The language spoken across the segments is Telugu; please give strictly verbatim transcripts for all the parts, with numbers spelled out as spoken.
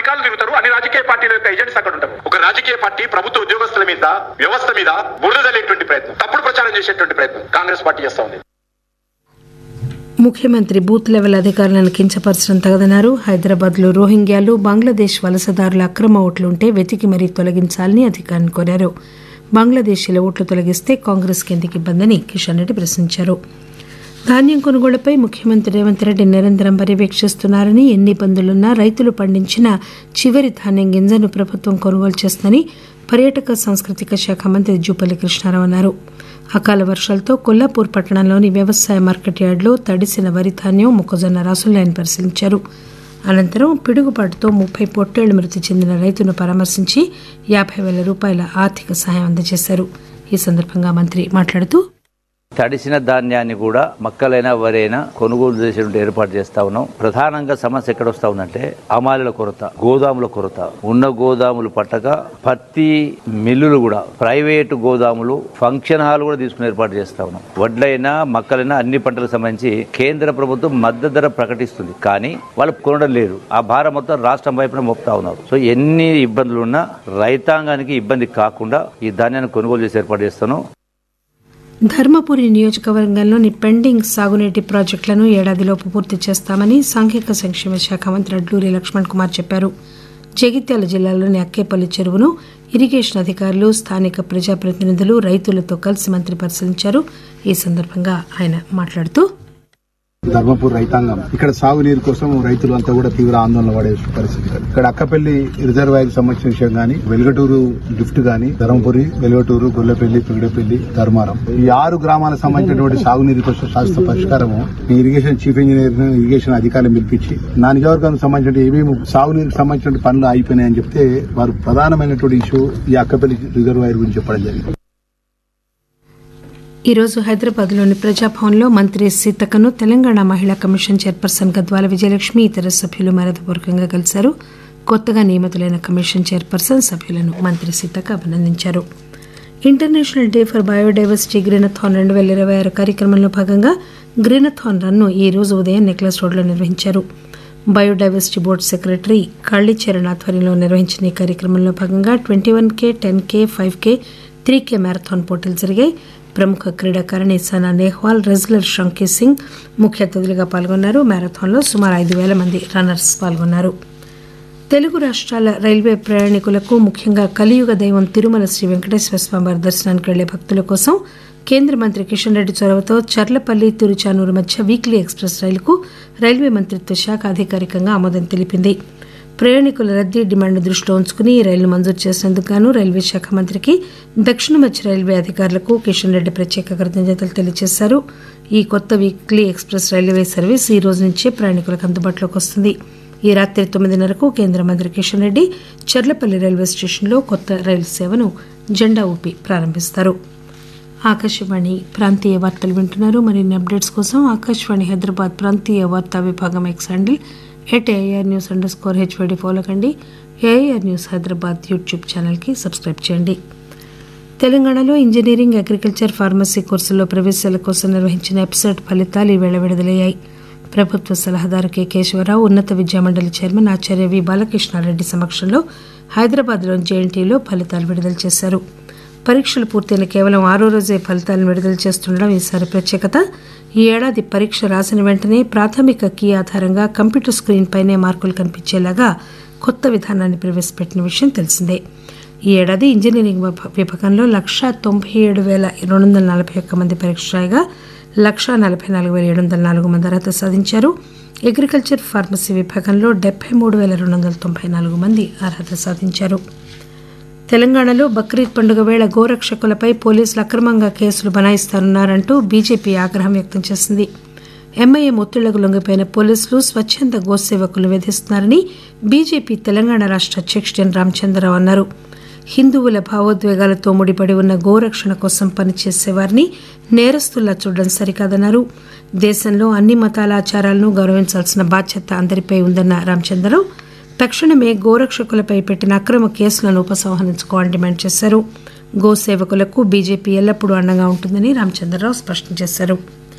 చక్రాలు తిరుగుతారు. అన్ని రాజకీయ పార్టీల యొక్క ఏజెంట్స్ అక్కడ ఉంటారు. ఒక రాజకీయ పార్టీ ప్రభుత్వ ఉద్యోగస్తుల మీద, వ్యవస్థ మీద బురద జల్లేటువంటి ప్రయత్నం, తప్పుడు ప్రచారం చేసేటువంటి ప్రయత్నం కాంగ్రెస్ పార్టీ చేస్తా ఉంది. ముఖ్యమంత్రి బూత్ లెవెల్ అధికారులను కించపరచడం తగదన్నారు. హైదరాబాద్ లో రోహింగ్యాలు, బంగ్లాదేశ్ వలసదారుల అక్రమ ఓట్లుంటే వెతికి మరీ తొలగించాలని అధికారులను కోరారు. బంగ్లాదేశీల ఓట్లు తొలగిస్తే కాంగ్రెస్ కిందికి ఇబ్బందని కిషన్ రెడ్డి ప్రశ్నించారు. ధాన్యం కొనుగోళ్లపై ముఖ్యమంత్రి రేవంత్ రెడ్డి నిరంతరం పర్యవేక్షిస్తున్నారని, ఎన్ని ఇబ్బందులున్నా రైతులు పండించిన చివరి ధాన్యం గింజను ప్రభుత్వం కొనుగోలు చేస్తుందని పర్యాటక సాంస్కృతిక శాఖ మంత్రి జూపల్లి కృష్ణారావు అన్నారు. అకాల వర్షాలతో కొల్లాపూర్ పట్టణంలోని వ్యవసాయ మార్కెట్ యార్డులో తడిసిన వరి ధాన్యం, మొక్కజొన్న రాసులను ఆయన పరిశీలించారు. అనంతరం పిడుగుపాటుతో ముప్పై పొట్టేళ్లు మృతి చెందిన రైతును పరామర్శించి యాభై వేల రూపాయల ఆర్థిక సహాయం అందజేశారు. ఈ సందర్భంగా మంత్రి మాట్లాడుతూ, తడిసిన ధాన్యాన్ని కూడా మక్కలైనా వరైనా కొనుగోలు చేసేటువంటి ఏర్పాటు చేస్తా ఉన్నాం. ప్రధానంగా సమస్య ఎక్కడ వస్తా ఉందంటే హమాలీల కొరత, గోదాముల కొరత. ఉన్న గోదాములు పట్టక పత్తి మిల్లులు కూడా, ప్రైవేటు గోదాములు, ఫంక్షన్ హాల్ కూడా తీసుకుని ఏర్పాటు చేస్తా ఉన్నాం. వడ్లైనా మక్కలైనా అన్ని పంటలకు సంబంధించి కేంద్ర ప్రభుత్వం మద్దతు ధర ప్రకటిస్తుంది, కానీ వాళ్ళు కొనడం లేదు. ఆ భారం మొత్తం రాష్ట్రం వైపున మోపుతా ఉన్నారు. సో ఎన్ని ఇబ్బందులు ఉన్నా రైతాంగానికి ఇబ్బంది కాకుండా ఈ ధాన్యాన్ని కొనుగోలు చేసి ఏర్పాటు చేస్తాను. ధర్మపురి నియోజకవర్గంలోని పెండింగ్ సాగునీటి ప్రాజెక్టులను ఏడాదిలోపు పూర్తి చేస్తామని సాంఘిక సంక్షేమ శాఖ మంత్రి అడ్లూరి లక్ష్మణ్ కుమార్ చెప్పారు. జగిత్యాల జిల్లాలోని అక్కేపల్లి చెరువును ఇరిగేషన్ అధికారులు, స్థానిక ప్రజాప్రతినిధులు, రైతులతో కలిసి మంత్రి పరిశీలించారు. ఈ సందర్భంగా ఆయన మాట్లాడుతూ, ధర్మపూర్ రైతాంగం ఇక్కడ సాగునీరు కోసం రైతులు అంతా కూడా తీవ్ర ఆందోళన పడే పరిస్థితి. ఇక్కడ అక్కపల్లి రిజర్వాయర్ సంబంధించిన విషయం గానీ, వెలుగటూరు లిఫ్ట్ గానీ, ధర్మపురి, వెలుగటూరు, గొల్లపల్లి, పిగడపల్లి, ధర్మారం ఈ ఆరు గ్రామాలకు సంబంధించినటువంటి సాగునీరు కోసం శాశ్వత పరిష్కారము ఇరిగేషన్ చీఫ్ ఇంజనీర్, ఇరిగేషన్ అధికారులను పిలిపించి నా నియోజకవర్గానికి సంబంధించిన ఏమేమి సాగునీరుకు సంబంధించిన పనులు అయిపోయినాయని చెప్తే వారు ప్రధానమైనటువంటి ఇష్యూ ఈ అక్కపల్లి రిజర్వాయర్ గురించి చెప్పడం జరిగింది. ఈ రోజు హైదరాబాద్ లోని ప్రజాభవన్లో మంత్రి సీతక్కను తెలంగాణ మహిళా కమిషన్ చైర్పర్సన్ గద్వాల విజయలక్ష్మి, ఇతర సభ్యులు మర్యాదపూర్వకంగా కలిశారు. కొత్తగా నియమితులైన కమిషన్ చైర్పర్సన్ సభ్యులను మంత్రి సీతక్క అభినందించారు. ఇంటర్నేషనల్ డే ఫర్ బయోడైవర్సిటీ గ్రీనథాన్ రెండు వేల ఇరవై ఆరు కార్యక్రమంలో భాగంగా గ్రీనథాన్ రన్ను ఈ రోజు ఉదయం నెక్లెస్ రోడ్లో నిర్వహించారు. బయోడైవర్సిటీ బోర్డు సెక్రటరీ కాళీచరణ్ ఆధ్వర్యంలో నిర్వహించిన ఈ కార్యక్రమంలో భాగంగా ట్వంటీ వన్ కే టెన్ కే ఫైవ్ కే త్రీ కే మ్యారథాన్ పోటీలు జరిగాయి. ప్రముఖ క్రీడాకారిణి సనా నెహ్వాల్, రెజ్లర్ షంకీ సింగ్ ముఖ్య అతిథులుగా పాల్గొన్నారు. మ్యారథాన్లో సుమారు ఐదు వేల మంది రన్నర్స్ పాల్గొన్నారు. తెలుగు రాష్ట్రాల రైల్వే ప్రయాణికులకు, ముఖ్యంగా కలియుగ దైవం తిరుమల శ్రీ వెంకటేశ్వర స్వామివారి దర్శనానికి వెళ్లే భక్తుల కోసం కేంద్ర మంత్రి కిషన్ రెడ్డి చొరవతో చర్లపల్లి తిరుచానూరు మధ్య వీక్లీ ఎక్స్ప్రెస్ రైలుకు రైల్వే మంత్రిత్వ శాఖ అధికారికంగా ఆమోదం తెలిపింది. ప్రయాణికుల రద్దీ డిమాండ్ను దృష్టిలో ఉంచుకుని ఈ రైలును మంజూరు చేసినందుకు గాను రైల్వే శాఖ మంత్రికి దక్షిణ మధ్య రైల్వే అధికారులకు కిషన్ రెడ్డి ప్రత్యేక కృతజ్ఞతలు తెలియజేశారు. ఈ కొత్త వీక్లీ ఎక్స్ప్రెస్ రైల్వే సర్వీస్ ఈ రోజు నుంచే ప్రయాణికులకు అందుబాటులోకి వస్తుంది. ఈ రాత్రి తొమ్మిదిన్నరకు కేంద్ర మంత్రి కిషన్ రెడ్డి చర్లపల్లి రైల్వే స్టేషన్లో కొత్త రైలు సేవను జెండా ఊపి ప్రారంభిస్తారు. ఆకాశవాణి ప్రాంతీయ వార్తలు వింటున్నారు. మరిన్ని అప్డేట్స్ కోసం ఆకాశవాణి హైదరాబాద్ ప్రాంతీయ వార్తా విభాగం X handle at AIR news under score HYD follow కండి. ఏఐఆర్ న్యూస్ హైదరాబాద్ యూట్యూబ్ ఛానల్కి సబ్స్క్రైబ్ చేయండి. తెలంగాణలో ఇంజనీరింగ్, అగ్రికల్చర్, ఫార్మసీ కోర్సుల్లో ప్రవేశాల కోసం నిర్వహించిన ఎప్సెట్ ఫలితాలు ఈవేళ విడుదలయ్యాయి. ప్రభుత్వ సలహాదారు కె కేశవరావు, ఉన్నత విద్యామండలి చైర్మన్ ఆచార్య వి బాలకృష్ణారెడ్డి సమక్షంలో హైదరాబాద్లోని జేఎన్టీయూలో ఫలితాలు విడుదల చేశారు. పరీక్షలు పూర్తయిన కేవలం ఆరో రోజే ఫలితాలను విడుదల చేస్తుండడం ఈసారి ప్రత్యేకత. ఈ ఏడాది పరీక్ష రాసిన వెంటనే ప్రాథమిక కీ ఆధారంగా కంప్యూటర్ స్క్రీన్ పైనే మార్కులు కనిపించేలాగా కొత్త విధానాన్ని ప్రవేశపెట్టిన విషయం తెలిసిందే. ఈ ఏడాది ఇంజనీరింగ్ విభాగంలో లక్షా తొంభై ఏడు వేల రెండు వందల నలభై ఒక్క మంది పరీక్ష రాయగా లక్షా నలభై నాలుగు వేల ఏడు వందల నాలుగు మంది అర్హత సాధించారు. అగ్రికల్చర్, ఫార్మసీ విభాగంలో డెబ్బై మూడు వేల రెండు వందల తొంభై నాలుగు మంది అర్హత సాధించారు. తెలంగాణలో బక్రీద్ పండుగ వేళ గోరక్షకులపై పోలీసులు అక్రమంగా కేసులు బనాయిస్తారన్నారంటూ బీజేపీ ఆగ్రహం వ్యక్తం చేసింది. ఎంఐఎం ఒత్తిళ్లకు లొంగిపోయిన పోలీసులు స్వచ్ఛంద గోసేవకులు వేధిస్తున్నారని బీజేపీ తెలంగాణ రాష్ట్ర అధ్యక్షుడు ఎన్ రామచంద్రరావు అన్నారు. హిందువుల భావోద్వేగాలతో ముడిపడి ఉన్న గోరక్షణ కోసం పనిచేసే వారిని నేరస్తుల్లా చూడడం సరికాదన్నారు. దేశంలో అన్ని మతాల ఆచారాలను గౌరవించాల్సిన బాధ్యత అందరిపై ఉందన్న రామచంద్రరావు తక్షణమే గోరక్షకులపై పెట్టిన అక్రమ కేసులను ఉపసంహరించుకోవాలని డిమాండ్ చేశారు. గోసేవకులకు బీజేపీ ఎల్లప్పుడూ అండగా ఉంటుందని రామచంద్రరావు స్పష్టం చేశారు.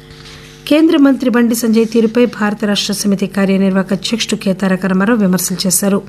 కేంద్ర మంత్రి బండి సంజయ్ తీరుపై భారత రాష్ట్ర సమితి కార్యనిర్వాహక అధ్యక్షుడు కె తారక రామారావు విమర్శలు చేశారు.